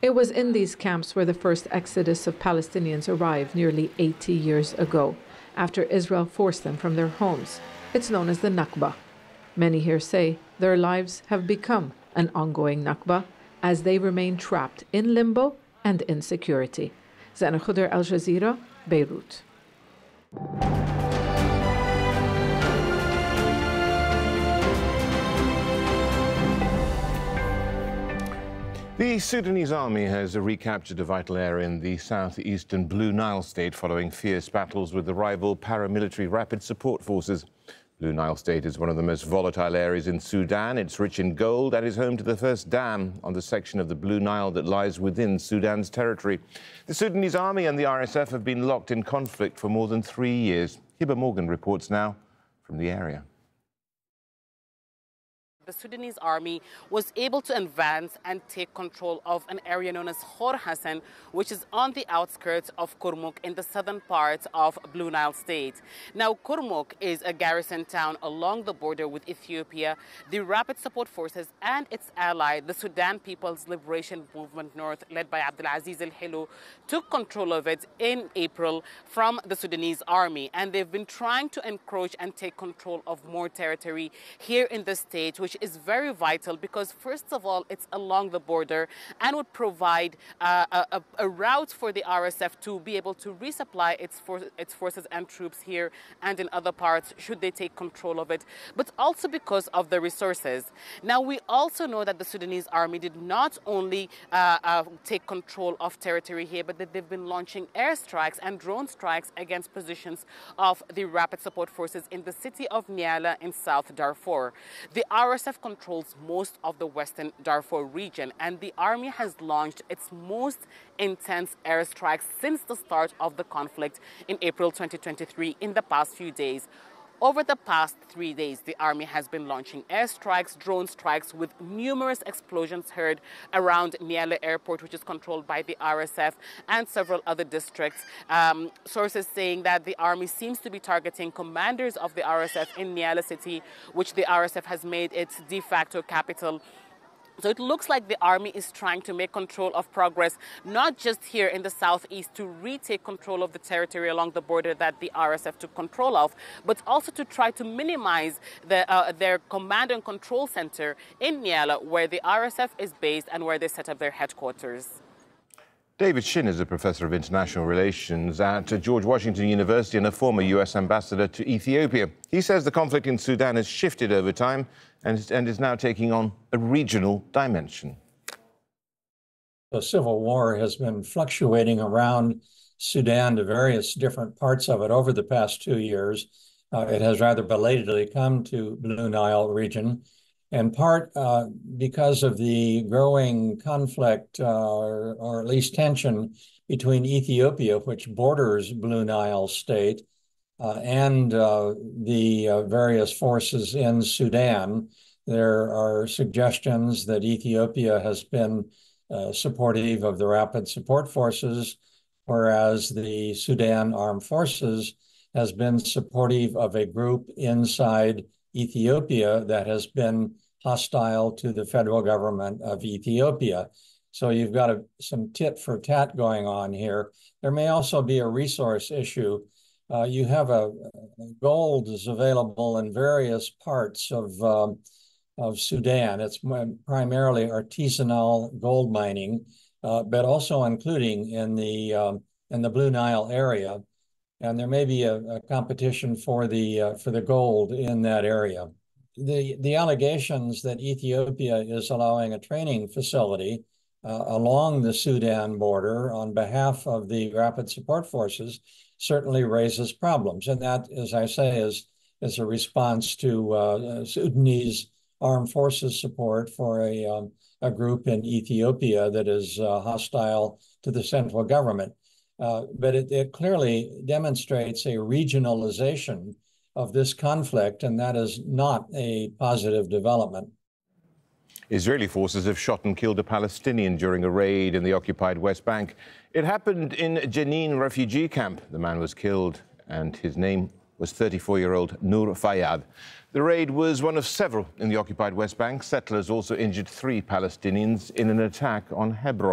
It was in these camps where the first exodus of Palestinians arrived nearly 80 years ago, after Israel forced them from their homes. It's known as the Nakba. Many here say their lives have become an ongoing Nakba as they remain trapped in limbo and insecurity. Zana Khuder, Al Jazeera, Beirut. The Sudanese army has recaptured a vital area in the southeastern Blue Nile state following fierce battles with the rival paramilitary Rapid Support Forces. Blue Nile state is one of the most volatile areas in Sudan. It's rich in gold and is home to the first dam on the section of the Blue Nile that lies within Sudan's territory. The Sudanese army and the RSF have been locked in conflict for more than 3 years. Hiba Morgan reports now from the area. The Sudanese army was able to advance and take control of an area known as Khor Hassan, which is on the outskirts of Kurmuk in the southern part of Blue Nile state. Now, Kurmuk is a garrison town along the border with Ethiopia. The Rapid Support Forces and its ally, the Sudan People's Liberation Movement North, led by Abdelaziz al-Hilo, took control of it in April from the Sudanese army. And they've been trying to encroach and take control of more territory here in the state, which is very vital because, first of all, it's along the border and would provide a route for the RSF to be able to resupply its forces and troops here and in other parts should they take control of it, but also because of the resources. Now, we also know that the Sudanese army did not only take control of territory here, but that they've been launching airstrikes and drone strikes against positions of the Rapid Support Forces in the city of Nyala in South Darfur. The RSF controls most of the western Darfur region, and the army has launched its most intense airstrikes since the start of the conflict in April 2023 in the past few days. Over the past 3 days, the army has been launching airstrikes, drone strikes, with numerous explosions heard around Nyala Airport, which is controlled by the RSF, and several other districts. Sources saying that the army seems to be targeting commanders of the RSF in Nyala city, which the RSF has made its de facto capital. So it looks like the army is trying to make control of progress, not just here in the southeast to retake control of the territory along the border that the RSF took control of, but also to try to minimize their command and control center in Nyala, where the RSF is based and where they set up their headquarters. David Shin is a professor of international relations at George Washington University and a former U.S. ambassador to Ethiopia. He says the conflict in Sudan has shifted over time and is now taking on a regional dimension. The civil war has been fluctuating around Sudan to various different parts of it over the past 2 years. It has rather belatedly come to Blue Nile region, in part because of the growing conflict or at least tension between Ethiopia, which borders Blue Nile state, and the various forces in Sudan. There are suggestions that Ethiopia has been supportive of the Rapid Support Forces, whereas the Sudan Armed Forces has been supportive of a group inside Ethiopia that has been hostile to the federal government of Ethiopia. So you've got some tit for tat going on here. There may also be a resource issue. You have gold is available in various parts of Sudan. It's primarily artisanal gold mining, but also including in the Blue Nile area. And there may be a competition for the gold in that area. The allegations that Ethiopia is allowing a training facility along the Sudan border on behalf of the Rapid Support Forces certainly raises problems. And that, as I say, is a response to Sudanese armed forces support for a group in Ethiopia that is hostile to the central government. But it clearly demonstrates a regionalization of this conflict, and that is not a positive development. Israeli forces have shot and killed a Palestinian during a raid in the occupied West Bank. It happened in Jenin refugee camp. The man was killed, and his name was 34-year-old Nur Fayyad. The raid was one of several in the occupied West Bank. Settlers also injured 3 Palestinians in an attack on Hebron.